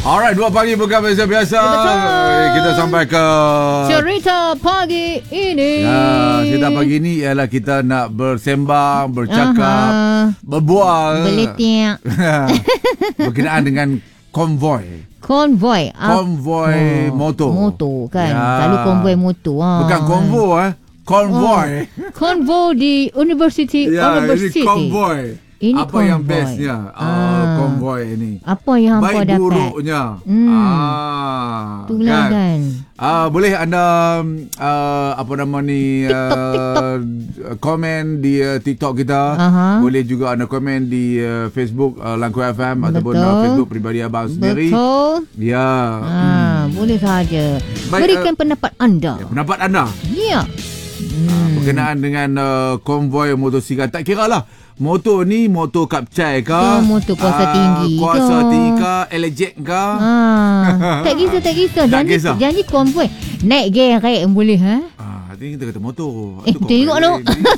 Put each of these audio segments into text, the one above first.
Alright, 2 pagi bukan biasa-biasa. Kita sampai ke cerita pagi ini. Cerita pagi ini ialah kita nak bersembang, bercakap, berbual Beletik. berkenaan dengan konvoi. Konvoi Motor. Motor kan. Selalu konvoi motor. Bukan konvo konvoi. Konvoi di University. Ini konvoi. Ini apa konvoi. yang bestnya konvoi ini? Apa yang hampa baik dapat? buruknya. Itulah kan. Boleh anda apa nama ni TikTok. komen di TikTok kita. Boleh juga anda komen di Facebook Langkau FM. Betul. Ataupun Facebook peribadi abang sendiri. Betul. Ya. Boleh sahaja. Baik, Berikan pendapat anda. Pendapat anda. Ya. Berkenaan dengan konvoi motosikal. Tak kira lah motor ni motor kapcai ke, motor kuasa tinggi kuasa tinggi ke, electric ke. Tak kisah. Janji konvoi naik gerek boleh Nanti kita kata motor. Tengok tu.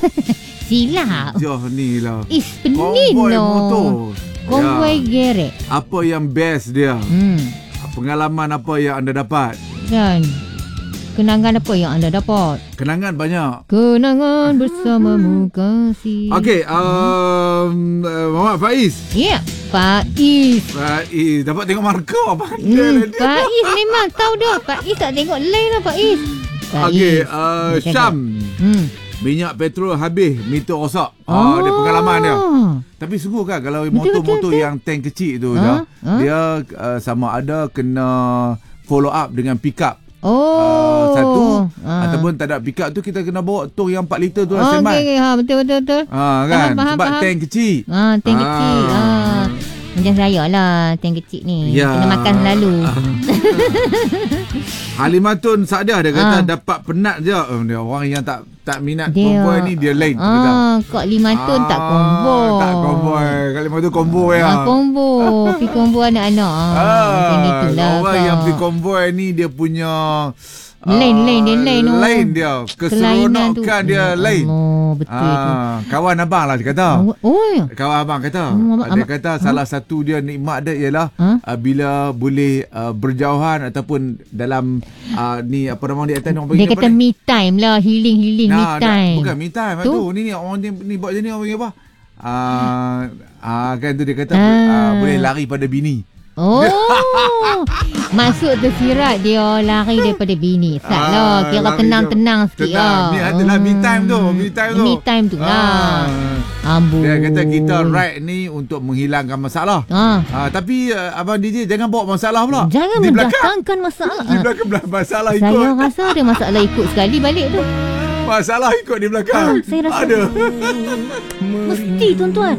Silap. Jauh ni lah. Pening konvoi no. motor. Konvoi gerek. Apa yang best dia? Pengalaman apa yang anda dapat? Dan kenangan apa yang anda dapat? Kenangan banyak. Kenangan bersamamu kasih. Okey, Muhammad Faiz. Ya, Faiz. Faiz dapat tengok markah apa Faiz memang tahu dah. Faiz tak tengok line lah Faiz. Okey, Syam. Minyak petrol habis, meter rosak. Dia pengalaman dia. Tapi sungguh kan kalau motor-motor yang tank kecil tu dia sama ada kena follow up dengan pick up. Satu ataupun tak ada pick up tu kita kena bawa tong yang 4 liter tu lah standby. Betul. Kan sebab tank kecil. Tank kecil. Macam saya lah tank kecil ni. Kena makan selalu. Halimatun Saadah dia kata dapat penat je. Dia orang yang tak minat konvoi ni dia lain. Kak Limatun tak konvoi. Tak konvoi. Kak Limatun konvoi konvoi. Pergi konvoi anak-anak. Macam itulah. Orang yang pergi konvoi ni dia punya lain dia. Keseronokan dia lain. Betul tu. Kawan abang lah dia kata. Kawan abang kata. Dia kata salah satu dia nikmat dia ialah bila boleh berjauhan ataupun dalam ni apa nama dia atas dia kata me time lah, healing me time. Bukan me time tu. Ni orang ni buat je ni orang panggil apa? Kan tu dia kata boleh lari pada bini. Maksud tersirat dia lari daripada bini. Salah, kira tenang-tenang sikit lah. Ni adalah me time tu. Me time tu lah. Dia kata kita ride ni untuk menghilangkan masalah. Tapi abang DJ jangan bawa masalah pula. Jangan mendatangkan masalah. Di belakang masalah ikut. Saya rasa ada masalah ikut sekali balik tu. Masalah ikut di belakang. Saya rasa. Mesti tuan-tuan.